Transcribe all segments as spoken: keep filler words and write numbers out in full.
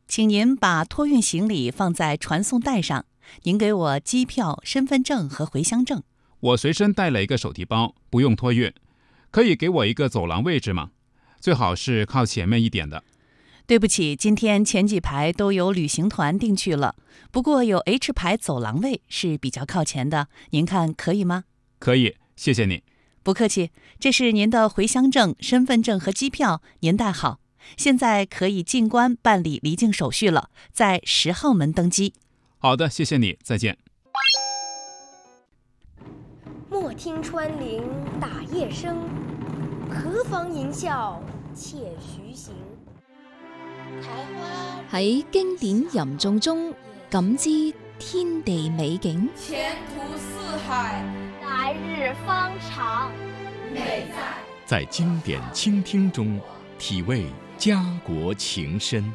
请您把托运行李放在传送带上。您给我机票、身份证和回乡证。 我随身带了一个手提包，不用托运。可以给我一个走廊位置吗？最好是靠前面一点的。 对不起，今天前几排都有旅行团订去了，不过有 H 排走廊位是比较靠前的，您看可以吗？ 可以，谢谢你。 不客气，这是您的回乡证、身份证和机票，您带好。现在可以进关办理离境手续了，在十号门登机。 好的，谢谢你，再见。 莫听穿林打叶声，何妨吟啸且徐行。 喺經典吟誦中感知天地美景， 前途似海， 來日方長。 美在在經典傾聽中體味家國情深。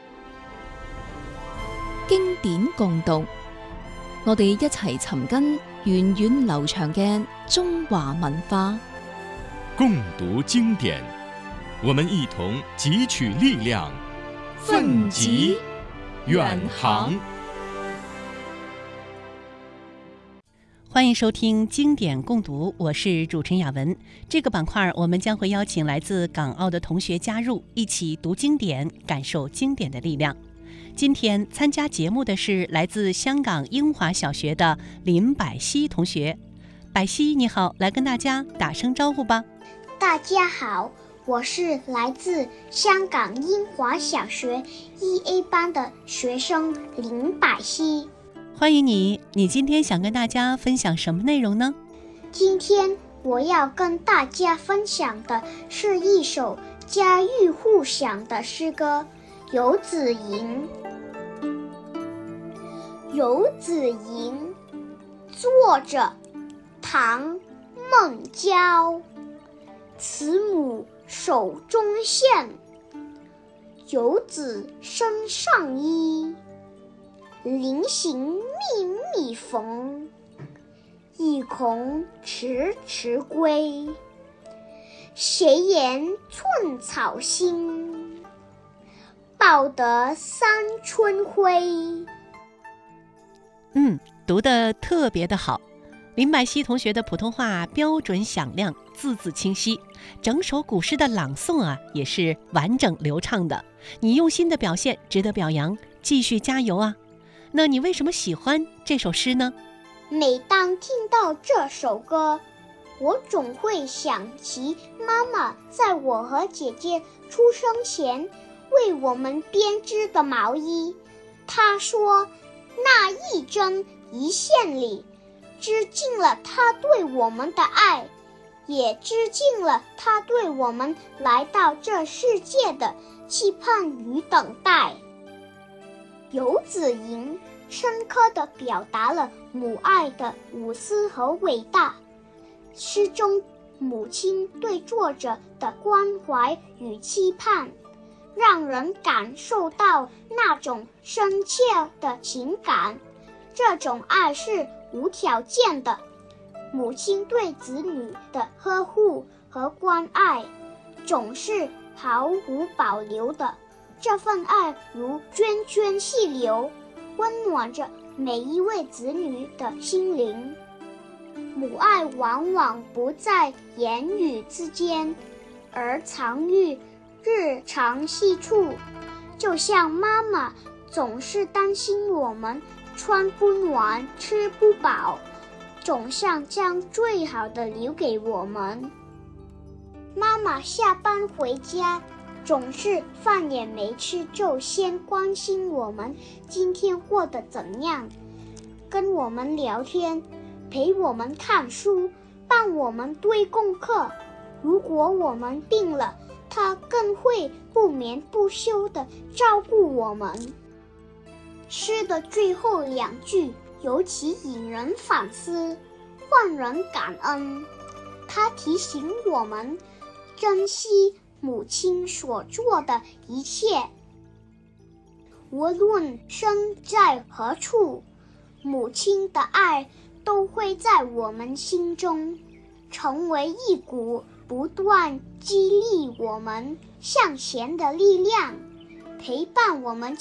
經典共讀，我哋一齊尋根源遠流長嘅中華文化。 共讀經典，我們一同汲取力量，奮楫遠航。 歡迎收聽經典共讀，我是主持人雅文。這個板塊我們將會邀請來自港澳的同學加入，一起讀經典，感受經典的力量。今天參加節目的是來自香港英華小學的林百熙同學。百熙你好，來跟大家打聲招呼吧。 大家好，我是來自香港英華小學一 A 班的學生林百熙。 歡迎你，你今天想跟大家分享什麼內容呢？ 今天我要跟大家分享的是一首家喻戶曉的詩歌《遊子吟》。《遊子吟》作者唐孟郊，慈母手中線，游子身上衣。臨行密密縫，意恐遲遲歸。誰言寸草心，報得三春暉。 嗯，讀得特別的好。林百熙同學的普通話標準響亮，字字清晰，整首古詩的朗誦啊也是完整流暢的。你用心的表現值得表揚，繼續加油啊！那你為什麼喜歡這首詩呢？ 每當聽到這首歌，我總會想起媽媽在我和姐姐出生前為我們編織的毛衣。她說，那一針一線裡織進了她對我們的愛，也織進了她對我們來到這世界的期盼與等待。遊子吟深刻地表達了母愛的無私和偉大。詩中母親對作者的關懷與期盼，讓人感受到那種深切的情感。這種愛是無條件的，母親對子女的呵護和關愛總是毫無保留的。這份愛如涓涓細流，溫暖着每一位子女的心靈。母愛往往不在言語之間，而藏於日常細處。就像媽媽總是擔心我們穿不暖、吃不飽，總想將最好的留給我們。媽媽下班回家，總是飯也沒吃就先關心我們今天過得怎樣，跟我們聊天，陪我們看書，幫我們堆功課。如果我們病了，他更會不眠不休地照顧我們。詩的最後兩句尤其引人反思，喚人感恩。它提醒我們珍惜母親所做的一切，無論身在何處，母親的愛都會在我們心中成為一股不斷激勵我們向前的力量，陪伴我們